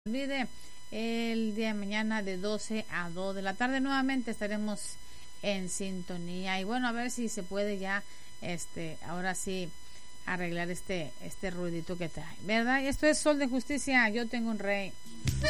olvide, el día de mañana de 12 a 2 de la tarde nuevamente estaremos en sintonía. Y bueno, a ver si se puede ya, ahora sí, arreglar este ruidito que trae, ¿verdad? Y esto es Sol de Justicia, yo tengo un rey.